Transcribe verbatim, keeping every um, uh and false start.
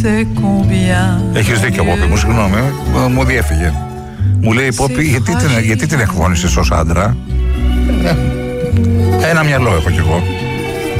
Έχεις δίκιο, Πόπη μου, συγγνώμη, μου διέφυγε. Μου λέει, Πόπη, γιατί την, γιατί την εκφώνησες ως άντρα? Ε, ένα μυαλό έχω κι εγώ.